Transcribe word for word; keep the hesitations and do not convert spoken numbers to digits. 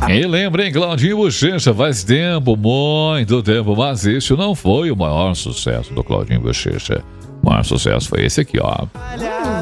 E lembrem, Claudinho Bochecha, faz tempo, muito tempo, mas este não foi o maior sucesso do Claudinho Bochecha. O maior sucesso foi esse aqui, ó.